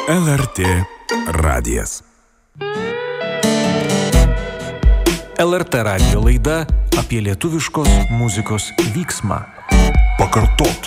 LRT radijas. LRT radijo laida apie lietuviškos muzikos vyksmą. Pakartot.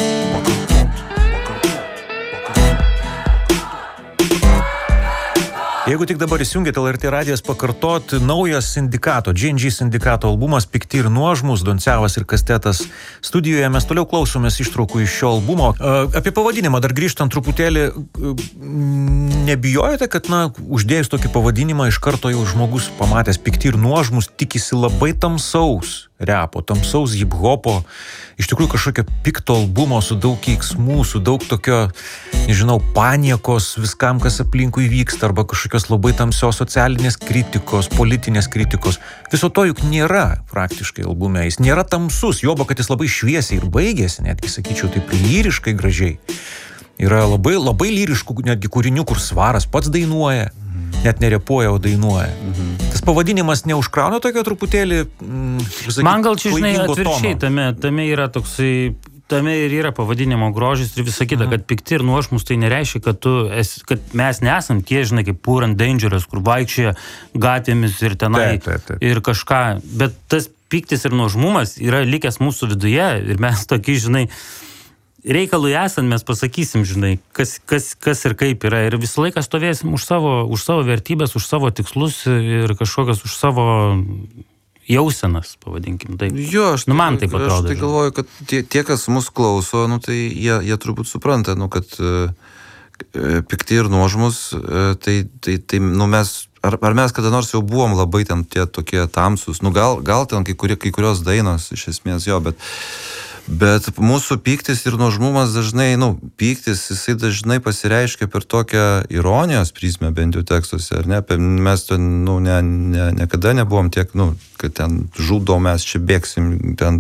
Jeigu tik dabar įsijungėte LRT radijas, pakartot naujas sindikato, G&G sindikato albumas Pikti ir nuožmūs, Doncevas ir Kastetas studijoje. Mes toliau klausomės ištraukų iš šio albumo. Apie pavadinimą dar grįžtant truputėlį, nebijojote, kad, uždėjus tokį pavadinimą, iš karto jau žmogus pamatęs Pikti ir nuožmūs tikisi labai tamsaus repo, tamsaus hip-hopo, iš tikrųjų kažkokio pikto albumo su daug keiksmų, su daug tokio, paniekos viskam, kas aplinkui vyksta, arba kažkokios labai tamsios socialinės kritikos, politinės kritikos. Viso to juk nėra praktiškai albume. Jis nėra tamsus, joba, kad jis labai šviesiai ir baigėsi, netgi sakyčiau, taip lyriškai gražiai. Yra labai, labai lyriškų netgi kūrinių, kur Svaras pats dainuoja, net nerepuoja, o dainuoja. Tas pavadinimas neužkrauna tokio truputėlį, man gal čia, atvirkščiai, tame yra toksai, tame ir yra pavadinimo grožis ir visa kita, kad pikti ir nuožmūs, tai nereiškia, kad mes nesam tie, kaip Poor and Dangerous, kur vaikščioja gatvėmis ir tenai ir kažką, bet tas piktis ir nuožmumas yra likęs mūsų viduje ir mes tokį, reikalui esant mes pasakysim, kas ir kaip yra. Ir visą laiką stovėsim už savo vertybės, už savo tikslus ir kažkokias už savo jausenas, pavadinkim. Taip. Jo, man taip atrodo. Aš tai galvoju, kad tie kas mus klauso, tai jie turbūt supranta, kad pikti ir nuožmūs, tai mes, ar mes kada nors jau buvom labai ten tie tokie tamsus, gal ten kai kurios dainos iš esmės jo, bet mūsų pyktis ir nuožmumas dažnai, pyktis, jisai dažnai pasireiškia per tokią ironijos prizmę, bent jau tekstuose, ar ne? Mes ten, niekada nebuvom tiek, kad ten žudom, mes čia bėgsim, ten...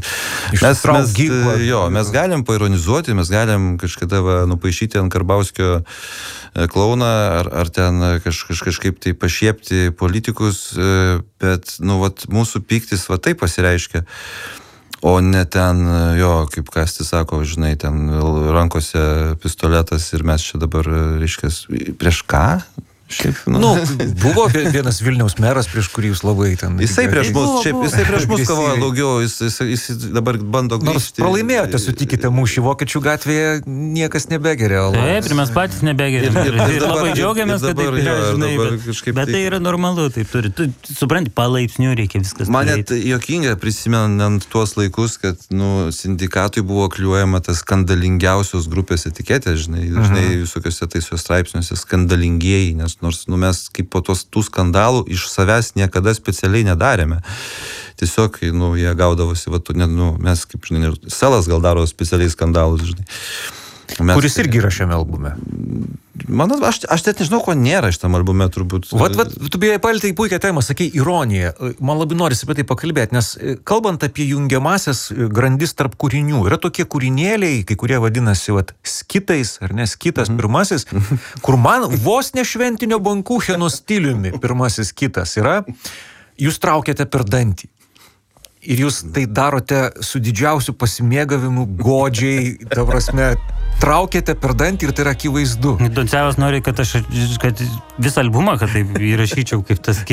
Mes galim paironizuoti, mes galim kažkada nupaišyti ant Karbauskio klauną, ar ten kažkaip tai pašiepti politikus, bet, mūsų pyktis taip pasireiškia. O ne ten, kaip Kasti sako, ten rankose pistoletas ir mes čia dabar, prieš ką? Buvo vienas Vilniaus meras, prieš kurį jūs labai ten... Jisai prieš mus kovoja daugiau, jis dabar bando grįžti. Nors pralaimėjote, sutikite, mūšį Vokiečių gatvėje, niekas nebegeria. Taip, ir mes patys nebegerėm. Ir labai džiaugiamės, kad taip yra, bet tai yra normalu, taip turi. Tu supranti, palaipsniui reikia viskas daryti. Man net juokinga prisimenant tuos laikus, kad, sindikatui buvo kliuojama tas skandalingiausios grupės etiketė, dažnai visokiuose taisios straipsniuose skandalingieji, nors mes kaip po tų skandalų iš savęs niekada specialiai nedarėme. Tiesiog, jie gaudavosi, mes kaip, Selas gal daro specialiai skandalus, Kuris irgi yra šiame albume. Aš net nežinau, ko nėra šitam albume, turbūt. Tu bijai paltai puikią temą, sakei, ironija. Man labai norisi apie tai pakalbėti, nes kalbant apie jungiamasias grandis tarp kūrinių, yra tokie kūrinėliai, kai kurie vadinasi skitais, ar ne, skitas pirmasis, kur man vos ne šventinio Bankucheno stiliumi pirmasis skitas yra, jūs traukiate per dantį. Ir jūs tai darote su didžiausiu pasimėgavimu, godžiai, ta prasme, traukiate per dantį ir tai yra akivaizdu. Doncevas nori, kad visą albumą, kad taip įrašyčiau kaip tas